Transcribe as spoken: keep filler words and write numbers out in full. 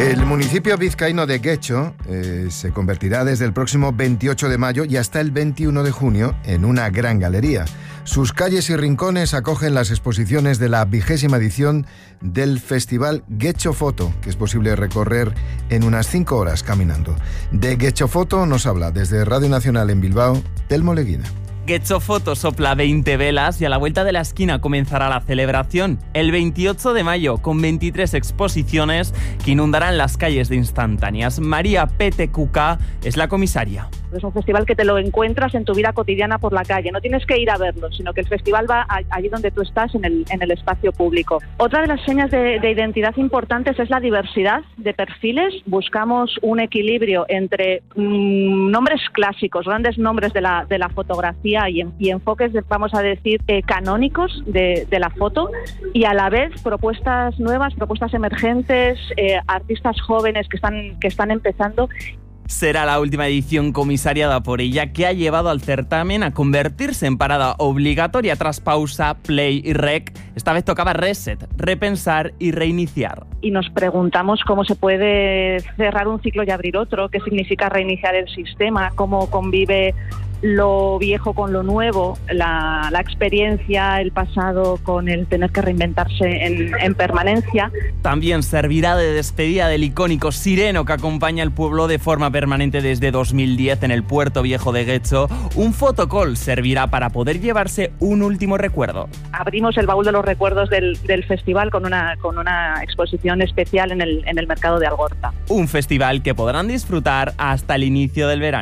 El municipio vizcaíno de Getxo eh, se convertirá desde el próximo veintiocho de mayo y hasta el veintiuno de junio en una gran galería. Sus calles y rincones acogen las exposiciones de la vigésima edición del festival Getxo Foto, que es posible recorrer en unas cinco horas caminando. De Getxo Foto nos habla desde Radio Nacional en Bilbao, Telmo Leguina. Getxo Foto sopla veinte velas y a la vuelta de la esquina comenzará la celebración el veintiocho de mayo con veintitrés exposiciones que inundarán las calles de instantáneas. María Pete Cuca es la comisaria. Es un festival que te lo encuentras en tu vida cotidiana por la calle. No tienes que ir a verlo, sino que el festival va allí donde tú estás, en el, en el espacio público. Otra de las señas de, de identidad importantes es la diversidad de perfiles. Buscamos un equilibrio entre mmm, nombres clásicos, grandes nombres de la, de la fotografía y, en, y enfoques, de, vamos a decir, eh, canónicos de, de la foto, y a la vez propuestas nuevas, propuestas emergentes, eh, artistas jóvenes que están, que están empezando. Será la última edición comisariada por ella, que ha llevado al certamen a convertirse en parada obligatoria tras pausa, play y rec. Esta vez tocaba reset, repensar y reiniciar. Y nos preguntamos cómo se puede cerrar un ciclo y abrir otro, qué significa reiniciar el sistema, cómo convive lo viejo con lo nuevo, la, la experiencia, el pasado con el tener que reinventarse en, en permanencia. También servirá de despedida del icónico sireno que acompaña al pueblo de forma permanente desde dos mil diez en el puerto viejo de Getxo. Un photocall servirá para poder llevarse un último recuerdo. Abrimos el baúl de los recuerdos del, del festival con una, con una exposición especial en el, en el mercado de Algorta. Un festival que podrán disfrutar hasta el inicio del verano.